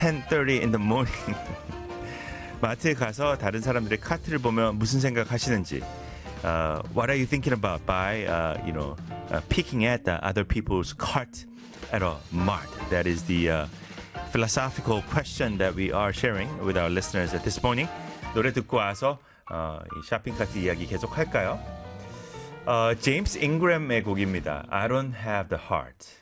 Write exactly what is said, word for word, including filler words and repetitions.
ten thirty in the morning. 마트에 가서 다른 사람들의 카트를 보면 무슨 생각하시는지. Uh, what are you thinking about by, uh, you know, uh, picking at the other people's cart at a mart? That is the uh, philosophical question that we are sharing with our listeners at this morning. 노래 듣고 와서 어, 이 쇼핑 카트 이야기 계속 할까요? 어, 제임스 잉그램의 곡입니다. I don't have the heart.